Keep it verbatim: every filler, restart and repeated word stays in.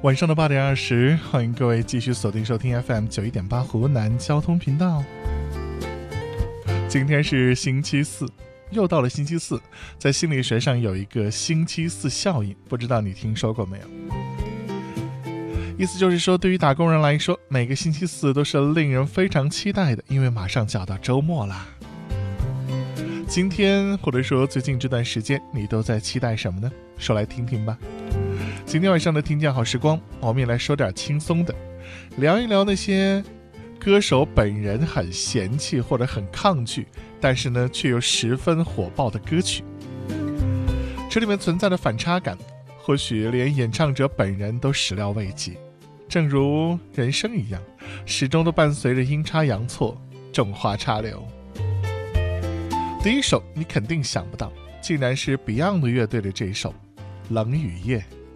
晚上的八点二十，欢迎各位继续锁定收听 F M 九一点八湖南交通频道。今天是星期四，又到了星期四，在心理学上有一个星期四效应，不知道你听说过没有？意思就是说，对于打工人来说，每个星期四都是令人非常期待的，因为马上就要到周末啦。今天或者说最近这段时间，你都在期待什么呢？说来听听吧。今天晚上的听见好时光，我们也来说点轻松的，聊一聊那些歌手本人很嫌弃或者很抗拒，但是呢却又十分火爆的歌曲。这里面存在的反差感，或许连演唱者本人都始料未及。正如人生一样，始终都伴随着阴差阳错，种花插柳。第一首你肯定想不到，竟然是 Beyond 乐队的这一首《冷雨夜》。